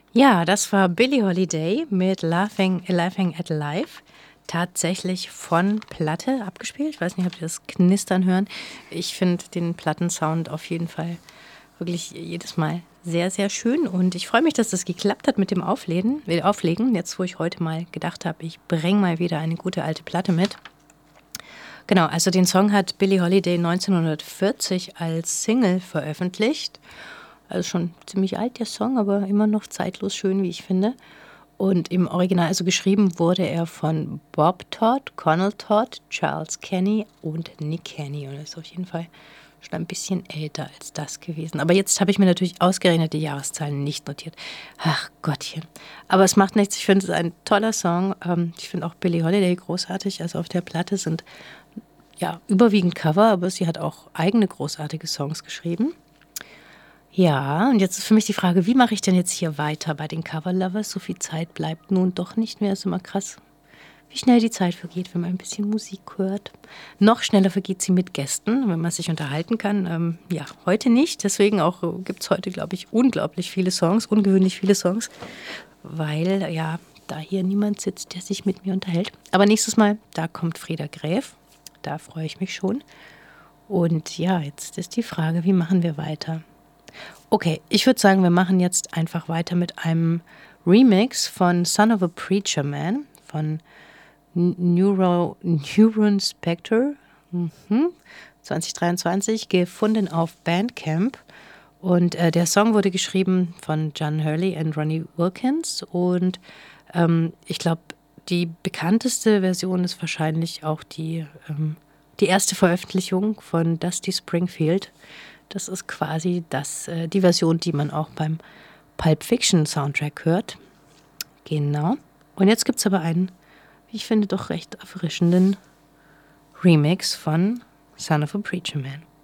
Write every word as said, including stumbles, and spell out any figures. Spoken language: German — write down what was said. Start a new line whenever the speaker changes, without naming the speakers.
Ja, das war Billie Holiday mit Laughing, Laughing at Life. Tatsächlich von Platte abgespielt. Ich weiß nicht, ob Sie das Knistern hören. Ich finde den Plattensound auf jeden Fall wirklich jedes Mal sehr, sehr schön. Und ich freue mich, dass das geklappt hat mit dem Auflegen. äh, Auflegen. Jetzt, wo ich heute mal gedacht habe, ich bringe mal wieder eine gute alte Platte mit. Genau, also den Song hat Billie Holiday neunzehnhundertvierzig als Single veröffentlicht. Also schon ziemlich alt, der Song, aber immer noch zeitlos schön, wie ich finde. Und im Original, also geschrieben wurde er von Bob Todd, Conal Todd, Charles Kenny und Nick Kenny. Und er ist auf jeden Fall schon ein bisschen älter als das gewesen. Aber jetzt habe ich mir natürlich ausgerechnet die Jahreszahlen nicht notiert. Ach Gottchen. Aber es macht nichts. Ich finde es ein toller Song. Ähm, Ich finde auch Billie Holiday großartig. Also auf der Platte sind ja überwiegend Cover, aber sie hat auch eigene großartige Songs geschrieben. Ja, und jetzt ist für mich die Frage, wie mache ich denn jetzt hier weiter bei den Cover Lovers? So viel Zeit bleibt nun doch nicht mehr. Ist immer krass, wie schnell die Zeit vergeht, wenn man ein bisschen Musik hört. Noch schneller vergeht sie mit Gästen, wenn man sich unterhalten kann. Ähm, ja, heute nicht. Deswegen auch gibt es heute, glaube ich, unglaublich viele Songs, ungewöhnlich viele Songs, weil ja da hier niemand sitzt, der sich mit mir unterhält. Aber nächstes Mal, da kommt Freda Gräf. Da freue ich mich schon. Und ja, jetzt ist die Frage, wie machen wir weiter? Okay, ich würde sagen, wir machen jetzt einfach weiter mit einem Remix von Son of a Preacher Man von N- Neuro, Neuron Spectre, mhm. zwanzig dreiundzwanzig, gefunden auf Bandcamp. Und äh, der Song wurde geschrieben von John Hurley und Ronnie Wilkins. Und ähm, ich glaube, die bekannteste Version ist wahrscheinlich auch die, ähm, die erste Veröffentlichung von Dusty Springfield. Das ist quasi das, äh, die Version, die man auch beim Pulp Fiction Soundtrack hört. Genau. Und jetzt gibt es aber einen, wie ich finde, doch recht erfrischenden Remix von Son of a Preacher Man.